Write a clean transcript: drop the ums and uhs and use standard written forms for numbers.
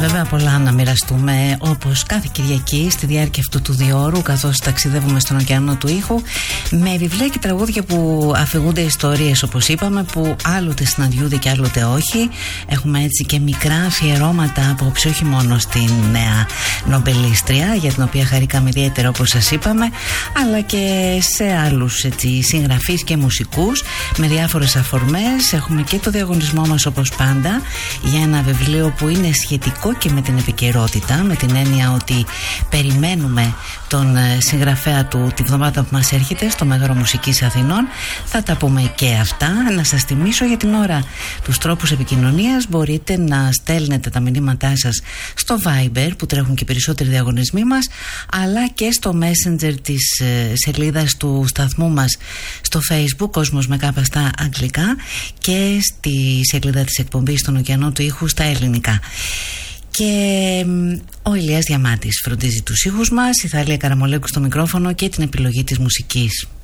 βέβαια πολλά να μοιραστούμε, όπως κάθε Κυριακή στη διάρκεια αυτού του διώρου, καθώς ταξιδεύουμε στον ωκεανό του ήχου, με βιβλία και τραγούδια που αφηγούνται ιστορίες, όπως είπαμε, που άλλοτε συναντιούνται και άλλοτε όχι. Έχουμε έτσι και μικρά αφιερώματα απόψε, όχι μόνο στην νέα νομπελίστρια, για την οποία χαρήκαμε ιδιαίτερα, όπως σας είπαμε, αλλά και σε άλλους έτσι συγγραφείς και μουσικούς με διάφορες αφορμές. Έχουμε και το διαγωνισμό μας, όπως πάντα, για ένα βιβλίο που είναι σχετικό και με την επικαιρότητα, με την έννοια ότι περιμένουμε τον συγγραφέα του τη βδομάδα που μας έρχεται στο Μέγαρο Μουσικής Αθηνών. Θα τα πούμε και αυτά. Να σας θυμίσω για την ώρα τους τρόπους επικοινωνίας. Μπορείτε να στέλνετε τα μηνύματά σας στο Viber, που τρέχουν και περισσότεροι διαγωνισμοί μας, αλλά και στο Messenger της σελίδας του σταθμού μας στο Facebook, Κόσμος με κάπα στα αγγλικά, και στη σελίδα της εκπομπής στον ωκεανό του ήχου στα ελληνικά. Και ο Ηλίας Διαμάντης φροντίζει τους ήχους μας, η Θαλία Καραμολέκου στο μικρόφωνο και την επιλογή της μουσικής.